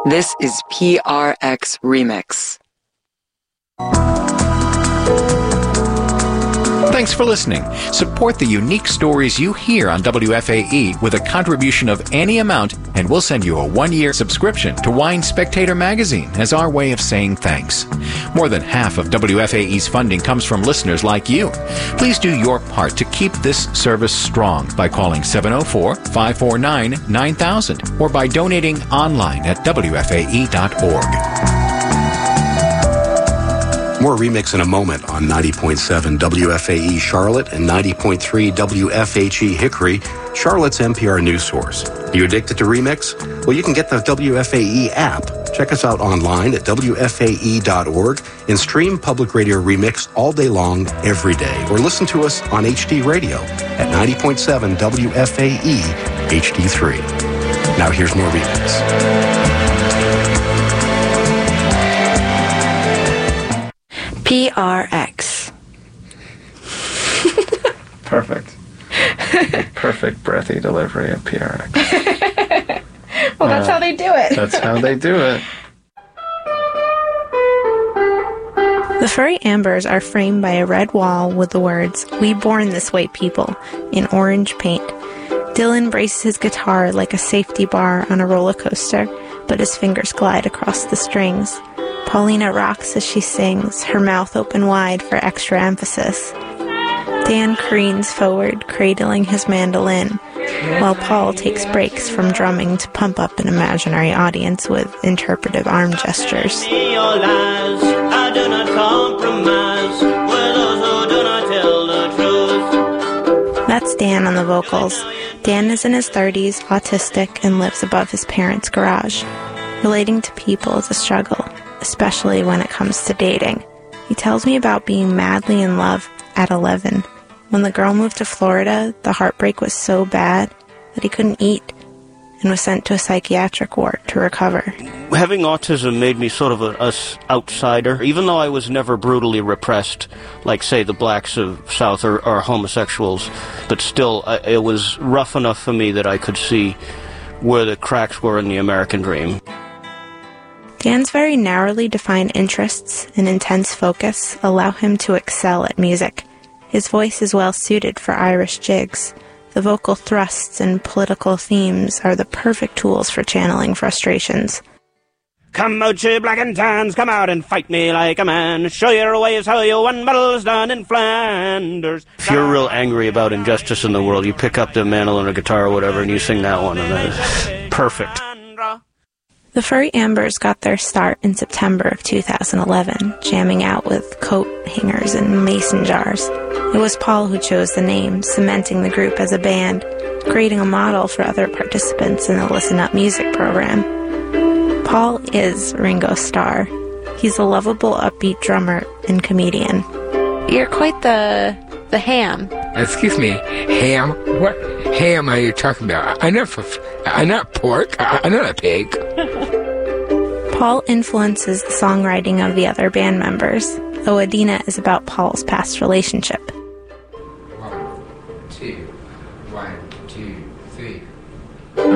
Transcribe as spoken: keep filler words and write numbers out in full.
This is P R X Remix. Thanks for listening. Support the unique stories you hear on W F A E with a contribution of any amount, and we'll send you a one-year subscription to Wine Spectator magazine as our way of saying thanks. More than half of W F A E's funding comes from listeners like you. Please do your part to keep this service strong by calling seven oh four, five four nine, nine thousand or by donating online at W F A E dot org. More Remix in a moment on ninety point seven W F A E Charlotte and ninety point three W F H E Hickory, Charlotte's N P R news source. You addicted to Remix? Well, you can get the W F A E app. Check us out online at W F A E dot org and stream Public Radio Remix all day long, every day. Or listen to us on H D Radio at ninety point seven W F A E H D three. Now here's more Remix. P R X. Perfect. Perfect breathy delivery of P R X. Well, that's uh, how they do it. That's how they do it. The furry ambers are framed by a red wall with the words, "We born this way people," in orange paint. Dylan braces his guitar like a safety bar on a roller coaster, but his fingers glide across the strings. Paulina rocks as she sings, her mouth open wide for extra emphasis. Dan careens forward, cradling his mandolin, while Paul takes breaks from drumming to pump up an imaginary audience with interpretive arm gestures. That's Dan on the vocals. Dan is in his thirties, autistic, and lives above his parents' garage. Relating to people is a struggle, especially when it comes to dating. He tells me about being madly in love at eleven. When the girl moved to Florida, the heartbreak was so bad that he couldn't eat and was sent to a psychiatric ward to recover. Having autism made me sort of a, a outsider, even though I was never brutally repressed, like, say, the blacks of South or, or homosexuals. But still, I, it was rough enough for me that I could see where the cracks were in the American dream. Dan's very narrowly defined interests and intense focus allow him to excel at music. His voice is well suited for Irish jigs. The vocal thrusts and political themes are the perfect tools for channeling frustrations. Come out, you black and tans, come out and fight me like a man. Show your ways how you won battles done in Flanders. If you're real angry about injustice in the world, you pick up the mandolin or guitar or whatever and you sing that one, and that is perfect. The Furry Ambers got their start in September of two thousand eleven, jamming out with coat hangers and mason jars. It was Paul who chose the name, cementing the group as a band, creating a model for other participants in the Listen Up music program. Paul is Ringo Starr. He's a lovable, upbeat drummer and comedian. You're quite the the ham. Excuse me, ham? What ham are you talking about? I'm not, I'm not pork. I'm not a pig. Paul influences the songwriting of the other band members, though Adina is about Paul's past relationship.